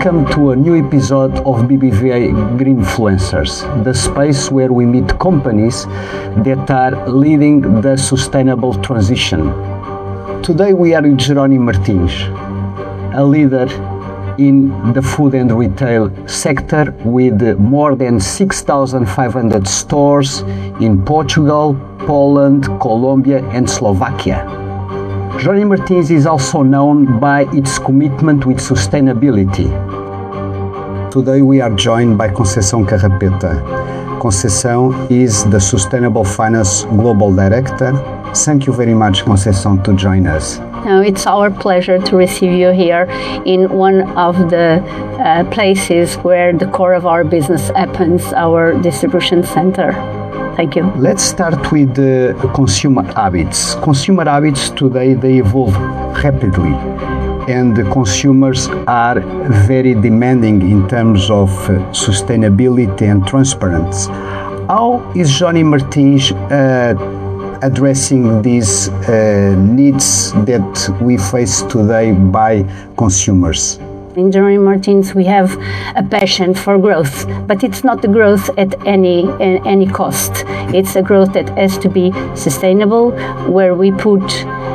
Welcome to a new episode of BBVA Greenfluencers, the space where we meet companies that are leading the sustainable transition. Today we are with Jerónimo Martins, a leader in the food and retail sector with more than 6,500 stores in Portugal, Poland, Colombia and Slovakia. Jerónimo Martins is also known by its commitment with sustainability. Today we are joined by Conceição Carrapeta. Conceição is the Sustainable Finance Global Director. Thank you very much, Conceição, to join us. No, it's our pleasure to receive you here in one of the places where the core of our business happens, our distribution center. Thank you. Let's start with consumer habits. Consumer habits today, they evolve rapidly, and the consumers are very demanding in terms of sustainability and transparency. How is Jerónimo Martins addressing these needs that we face today by consumers? In Jerónimo Martins, we have a passion for growth, but it's not the growth at any cost. It's a growth that has to be sustainable, where we put